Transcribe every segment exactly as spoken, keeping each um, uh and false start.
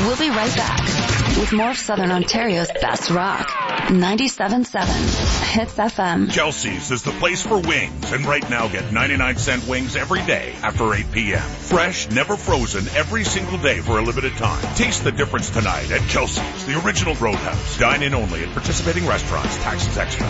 We'll be right back with more of Southern Ontario's best rock. ninety-seven point seven Hits F M. Kelsey's is the place for wings, and right now get ninety-nine cent wings every day after eight p.m. Fresh, never frozen, every single day for a limited time. Taste the difference tonight at Kelsey's, the original Roadhouse. Dine in only at participating restaurants. Taxes extra.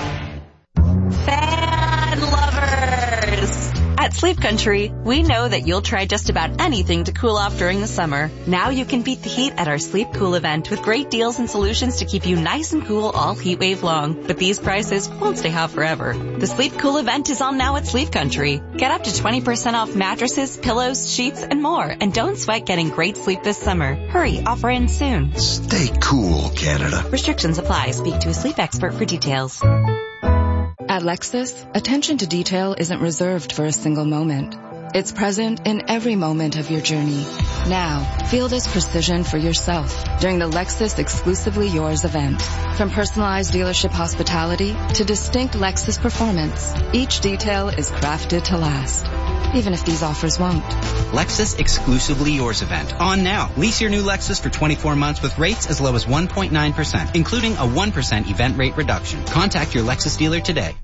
Fan lovers! At Sleep Country, we know that you'll try just about anything to cool off during the summer. Now you can beat the heat at our Sleep Cool event with great deals and solutions to keep you nice and cool all heat wave long. But these prices won't stay hot forever. The Sleep Cool event is on now at Sleep Country. Get up to twenty percent off mattresses, pillows, sheets, and more. And don't sweat getting great sleep this summer. Hurry, offer ends soon. Stay cool, Canada. Restrictions apply. Speak to a sleep expert for details. At Lexus, attention to detail isn't reserved for a single moment. It's present in every moment of your journey. Now, feel this precision for yourself during the Lexus Exclusively Yours event. From personalized dealership hospitality to distinct Lexus performance, each detail is crafted to last, even if these offers won't. Lexus Exclusively Yours event. On now. Lease your new Lexus for twenty-four months with rates as low as one point nine percent, including a one percent event rate reduction. Contact your Lexus dealer today.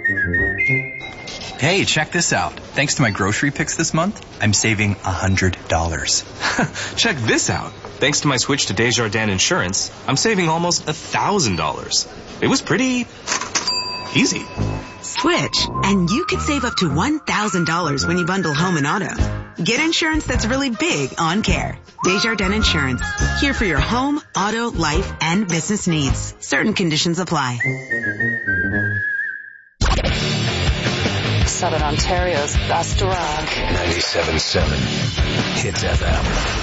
Hey, check this out. Thanks to my grocery picks this month, I'm saving one hundred dollars. Check this out. Thanks to my switch to Desjardins Insurance, I'm saving almost one thousand dollars. It was pretty easy. Switch, and you could save up to one thousand dollars when you bundle home and auto. Get insurance that's really big on care. Desjardins Insurance. Here for your home, auto, life, and business needs. Certain conditions apply. Southern Ontario's best rock. ninety-seven point seven Hits F M.